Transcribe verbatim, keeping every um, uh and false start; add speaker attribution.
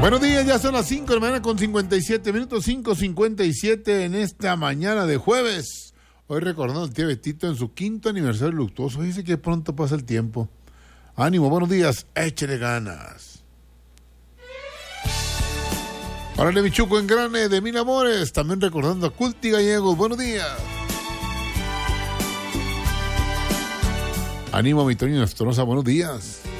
Speaker 1: Buenos días, ya son las cinco de la mañana con cincuenta y siete minutos, cinco cincuenta y siete en esta mañana de jueves. Hoy recordando al tío Betito en su quinto aniversario luctuoso. Dice que pronto pasa el tiempo. Ánimo, buenos días, échele ganas. Órale, Michuco en Grane de Mil Amores, también recordando a Culti Gallegos. Buenos días. Ánimo, mi Toño Nostroza, buenos días.